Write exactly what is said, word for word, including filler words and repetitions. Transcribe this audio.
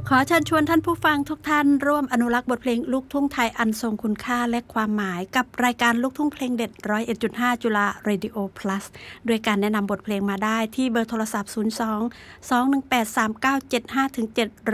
ขอเชิญชวนท่านผู้ฟังทุกท่านร่วมอนุรักษ์บทเพลงลูกทุ่งไทยอันทรงคุณค่าและความหมายกับรายการลูกทุ่งเพลงเด็ด หนึ่งร้อยเอ็ดจุดห้า จุฬา Radio Plus ด้วยการแนะนำบทเพลงมาได้ที่เบอร์โทรศัพท์ ศูนย์ สอง สอง หนึ่ง แปด สาม เก้า เจ็ด ห้า เจ็ด